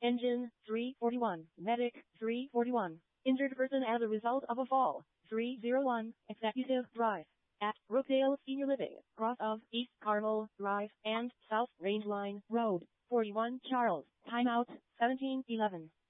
Engine 341. Medic 341. Injured person as a result of a fall 301. Executive Drive. At Brookdale Senior Living, cross of East Carmel Drive and South Range Line Road. 41 Charles. Timeout 1711.